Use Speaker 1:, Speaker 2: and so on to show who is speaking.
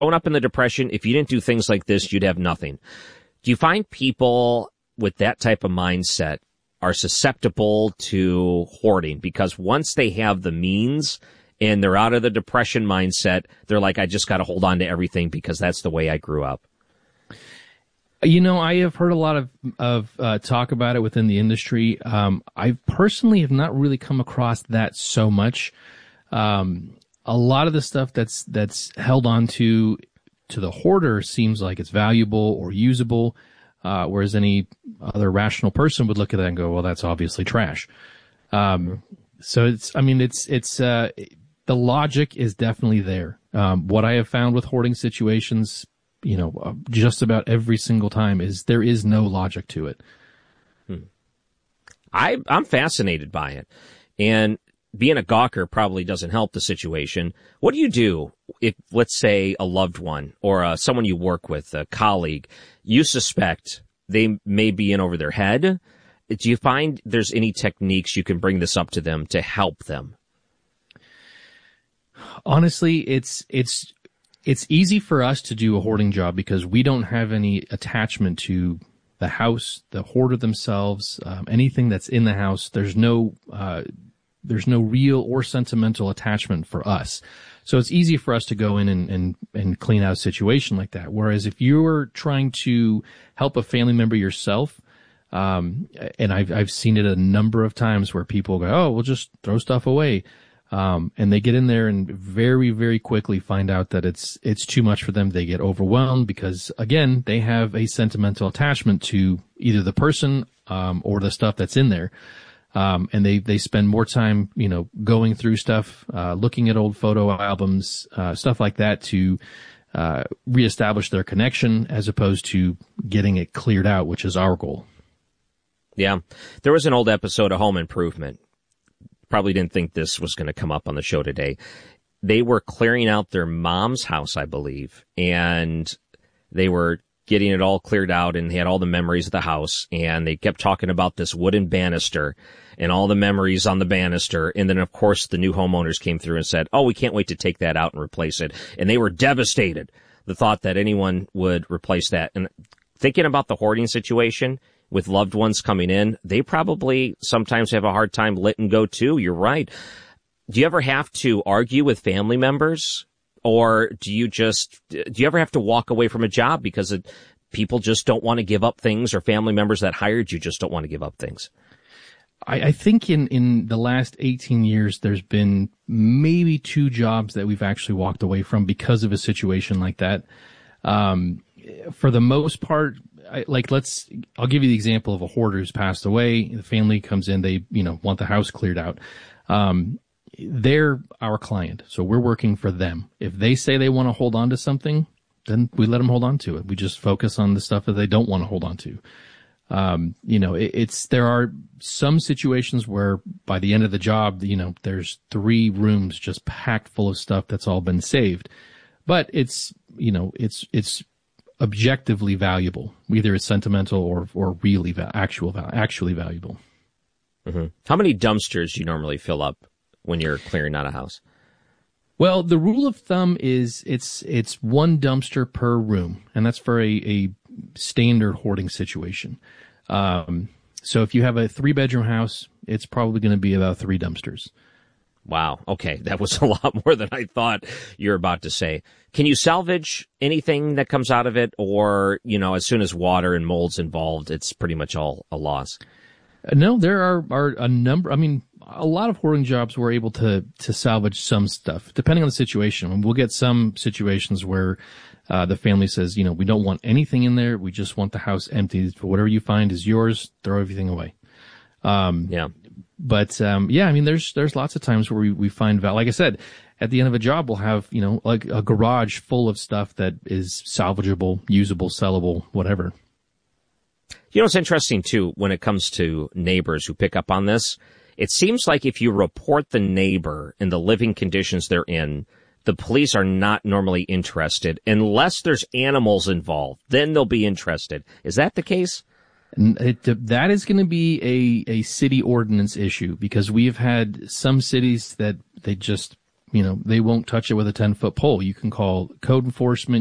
Speaker 1: growing up in the Depression, if you didn't do things like this, you'd have nothing. Do you find people with that type of mindset are susceptible to hoarding? Because once they have the means and they're out of the Depression mindset, they're like, I just got to hold on to everything because that's the way I grew up.
Speaker 2: I have heard a lot of talk about it within the industry. I personally have not really come across that so much. A lot of the stuff that's held on to the hoarder seems like it's valuable or usable, whereas any other rational person would look at that and go, well, that's obviously trash. So the logic is definitely there. What I have found with hoarding situations, just about every single time is there is no logic to it.
Speaker 1: I'm fascinated by it. And being a gawker probably doesn't help the situation. What do you do if, let's say, a loved one or someone you work with, a colleague, you suspect they may be in over their head? Do you find there's any techniques you can bring this up to them to help them?
Speaker 2: Honestly, it's easy for us to do a hoarding job because we don't have any attachment to the house, the hoarder themselves, anything that's in the house. There's no real or sentimental attachment for us. So it's easy for us to go in and clean out a situation like that. Whereas if you're trying to help a family member yourself, and I've seen it a number of times where people go, oh, we'll just throw stuff away. And they get in there and very, very quickly find out that it's too much for them. They get overwhelmed because, again, they have a sentimental attachment to either the person, or the stuff that's in there. And they spend more time, going through stuff, looking at old photo albums, stuff like that to, reestablish their connection as opposed to getting it cleared out, which is our goal.
Speaker 1: Yeah. There was an old episode of Home Improvement. Probably didn't think this was going to come up on the show today. They were clearing out their mom's house, I believe, and they were getting it all cleared out and they had all the memories of the house, and they kept talking about this wooden banister and all the memories on the banister. And then, of course, the new homeowners came through and said, oh, we can't wait to take that out and replace it. And they were devastated, the thought that anyone would replace that. And thinking about the hoarding situation with loved ones coming in, they probably sometimes have a hard time letting go too. You're right. Do you ever have to argue with family members, or do you ever have to walk away from a job because people just don't want to give up things, or family members that hired you just don't want to give up things?
Speaker 2: I think in the last 18 years, there's been maybe 2 jobs that we've actually walked away from because of a situation like that. For the most part, I'll give you the example of a hoarder who's passed away. The family comes in, they, want the house cleared out. They're our client, so we're working for them. If they say they want to hold on to something, then we let them hold on to it. We just focus on the stuff that they don't want to hold on to. There are some situations where by the end of the job, there's 3 rooms just packed full of stuff that's all been saved. But it's objectively valuable. Either it's sentimental or really actually valuable.
Speaker 1: Mm-hmm. How many dumpsters do you normally fill up when you're clearing out a house?
Speaker 2: Well, the rule of thumb is it's 1 dumpster per room, and that's for a standard hoarding situation. So if you have a 3-bedroom house, it's probably going to be about 3 dumpsters.
Speaker 1: Wow. Okay. That was a lot more than I thought you were about to say. Can you salvage anything that comes out of it? Or, as soon as water and mold's involved, it's pretty much all a loss?
Speaker 2: No, there are a number. A lot of hoarding jobs we're able to salvage some stuff, depending on the situation. We'll get some situations where the family says, we don't want anything in there. We just want the house empty. Whatever you find is yours. Throw everything away.
Speaker 1: Yeah.
Speaker 2: But, there's lots of times where we find value. Like I said, at the end of a job, we'll have, like a garage full of stuff that is salvageable, usable, sellable, whatever.
Speaker 1: It's interesting too, when it comes to neighbors who pick up on this, it seems like if you report the neighbor and the living conditions they're in, the police are not normally interested unless there's animals involved. Then they'll be interested. Is that the case?
Speaker 2: That is going to be a city ordinance issue, because we've had some cities that they just they won't touch it with a 10-foot pole. You can call code enforcement.